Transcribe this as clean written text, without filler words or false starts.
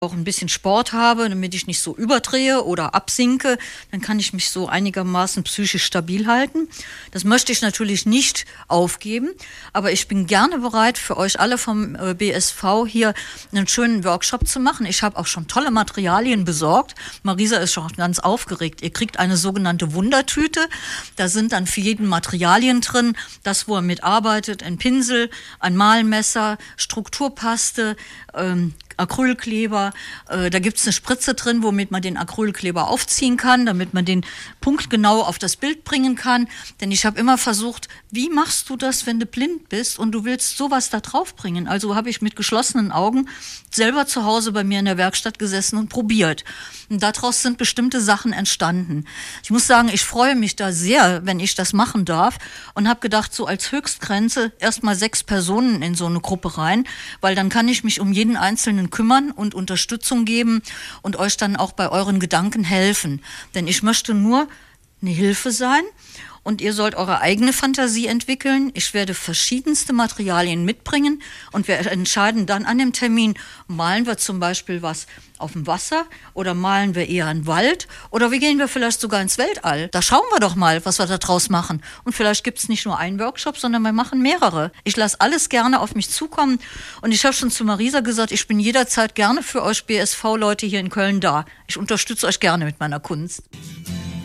auch ein bisschen Sport habe, damit ich nicht so überdrehe oder absinke, dann kann ich mich so einigermaßen psychisch stabil halten. Das möchte ich natürlich nicht aufgeben, aber ich bin gerne bereit, für euch alle vom BSV hier einen schönen Workshop zu machen. Ich habe auch schon tolle Materialien besorgt. Marisa ist schon ganz aufgeregt. Ihr kriegt eine sogenannte Wundertüte. Da sind dann für jeden Materialien drin, das, wo er mitarbeitet, ein Pinsel, ein Malmesser, Strukturpaste, Acrylkleber, da gibt es eine Spritze drin, womit man den Acrylkleber aufziehen kann, damit man den Punkt genau auf das Bild bringen kann. Denn ich habe immer versucht, wie machst du das, wenn du blind bist und du willst sowas da drauf bringen? Also habe ich mit geschlossenen Augen selber zu Hause bei mir in der Werkstatt gesessen und probiert. Und daraus sind bestimmte Sachen entstanden. Ich muss sagen, ich freue mich da sehr, wenn ich das machen darf und habe gedacht, so als Höchstgrenze erstmal 6 Personen in so eine Gruppe rein, weil dann kann ich mich um jeden Einzelnen kümmern und Unterstützung geben und euch dann auch bei euren Gedanken helfen. Denn ich möchte nur eine Hilfe sein und ihr sollt eure eigene Fantasie entwickeln. Ich werde verschiedenste Materialien mitbringen und wir entscheiden dann an dem Termin, malen wir zum Beispiel was auf dem Wasser oder malen wir eher einen Wald oder wie gehen wir vielleicht sogar ins Weltall. Da schauen wir doch mal, was wir da draus machen. Und vielleicht gibt es nicht nur einen Workshop, sondern wir machen mehrere. Ich lasse alles gerne auf mich zukommen und ich habe schon zu Marisa gesagt, ich bin jederzeit gerne für euch BSV-Leute hier in Köln da. Ich unterstütze euch gerne mit meiner Kunst.